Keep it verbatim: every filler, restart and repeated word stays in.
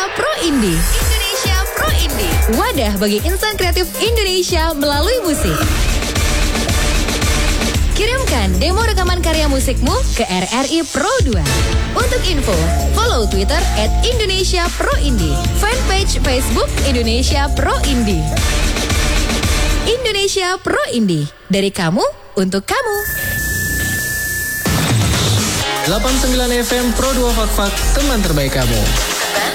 Pro Indie. Indonesia Pro Indie. Wadah bagi insan kreatif Indonesia melalui musik. Kirimkan demo rekaman karya musikmu ke R R I Pro dua. Untuk info, follow Twitter at Indonesia Pro Indie. Fanpage Facebook Indonesia Pro Indie. Indonesia Pro Indie. Dari kamu, untuk kamu. delapan puluh sembilan F M Pro dua Fak Fak, teman terbaik kamu.